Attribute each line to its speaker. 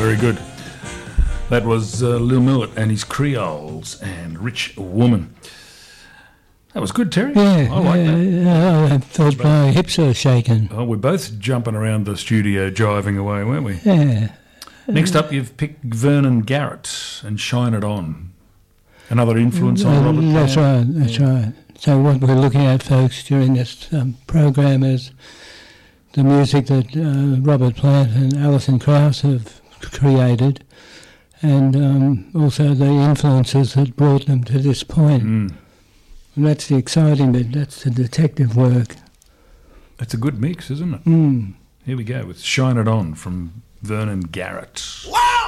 Speaker 1: very good. That was Lil Millet and his Creoles and Rich Woman. That was good, Terry.
Speaker 2: Yeah,
Speaker 1: I like that.
Speaker 2: I thought my hips were shaking.
Speaker 1: Oh, we're both jumping around the studio, jiving away, weren't we?
Speaker 2: Yeah.
Speaker 1: Next up, you've picked Vernon Garrett and Shine It On. Another influence on Robert
Speaker 2: That's
Speaker 1: Plant.
Speaker 2: right, that's right. So what we're looking at, folks, during this program is the music that Robert Plant and Alison Krauss have created, and also the influences that brought them to this point.
Speaker 1: Mm.
Speaker 2: And that's the exciting bit, that's the detective work.
Speaker 1: It's a good mix, isn't it?
Speaker 2: Mm.
Speaker 1: Here we go with Shine It On from Vernon Garrett.
Speaker 3: Wow!